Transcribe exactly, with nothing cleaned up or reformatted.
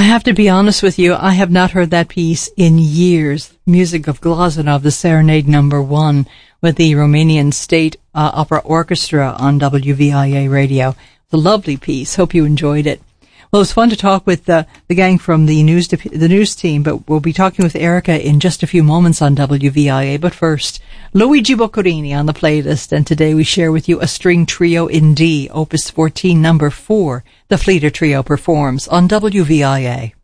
have to be honest with you, I have not heard that piece in years. Music of Glazunov, the Serenade Number One, with the Romanian State uh, Opera Orchestra on W V I A radio. It's a lovely piece. Hope you enjoyed it. Well, it was fun to talk with uh, the gang from the news de- the news team, but we'll be talking with Erica in just a few moments on W V I A. But first, Luigi Boccherini on the playlist, and today we share with you a string trio in D, Opus fourteen, number four. The Fleeter Trio performs on W V I A.